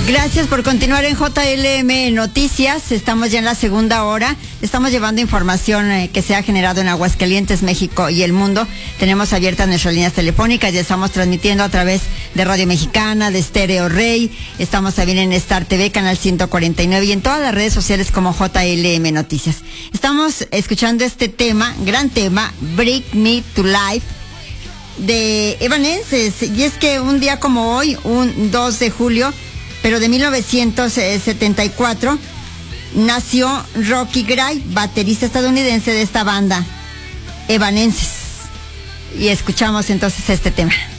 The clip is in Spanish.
Gracias por continuar en JLM Noticias. Estamos ya en la segunda hora. Estamos llevando información que se ha generado en Aguascalientes, México y el mundo. Tenemos abiertas nuestras líneas telefónicas. Ya estamos transmitiendo a través de Radio Mexicana, de Stereo Rey. Estamos también en Star TV, Canal 149 y en todas las redes sociales como JLM Noticias. Estamos escuchando este tema, gran tema, Bring Me to Life, de Evanescence. Y es que un día como hoy, un 2 de julio, pero de 1974, nació Rocky Gray, baterista estadounidense de esta banda, Evanescence. Y escuchamos entonces este tema.